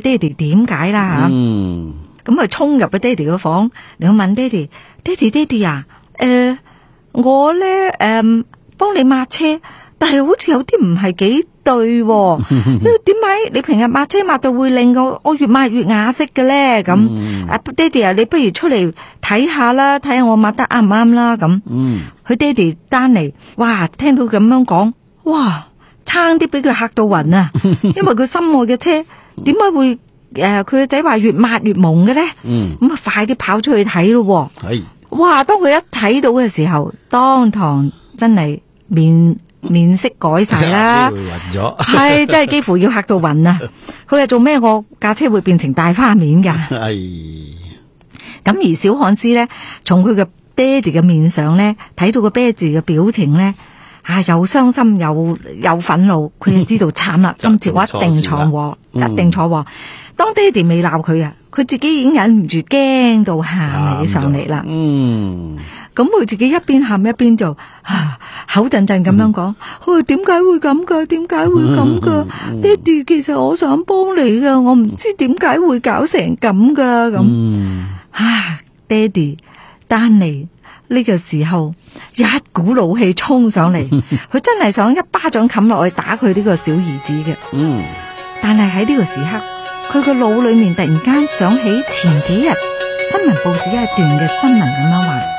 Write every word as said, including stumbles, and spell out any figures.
爹哋點解啦吓。 嗯， 咁佢衝入去爹哋嘅房，你去問爹哋，爹哋爹哋啊，誒、呃，我咧誒幫你抹車，但係好似有啲唔係幾對、啊，點解你平日抹車抹到會令我我越抹越啞色嘅咧？咁、嗯，啊爹哋啊，你不如出嚟睇下啦，睇下我抹得啱唔啱啦？咁，嗯，佢爹哋單嚟，哇，聽到咁樣講，哇，差啲俾佢嚇到暈啊！因為佢心愛嘅車，點解會？誒，佢個仔話越抹越蒙嘅咧，嗯，咁啊快啲跑出去睇咯，係，哇！當佢一睇到嘅時候，當堂真係面面色改晒啦，暈咗，係真係幾乎要嚇到暈啊！佢話做咩我架車會變成大花面噶？係，咁而小漢斯咧，從佢嘅爹哋嘅面上咧，睇到個爹哋嘅表情咧，啊又傷心又又憤怒，佢就知道慘啦，今次我一定闖禍，一定闖禍。當爹哋未鬧佢啊，佢自己已經忍唔住驚到喊起上嚟啦。嗯，咁佢自己一邊喊一邊就啊口震震咁樣講：，佢點解會咁噶？點解會咁噶？嗯、爹哋，其實我想幫你噶，我唔知點解會搞成咁噶。咁、嗯、啊，爹哋丹尼呢個時候一股怒氣衝上嚟，佢真係想一巴掌冚落去打佢呢個小兒子嘅。嗯，但係喺呢個時刻。佢個腦裏面突然間想起前幾日新聞報紙一段嘅新聞咁樣話。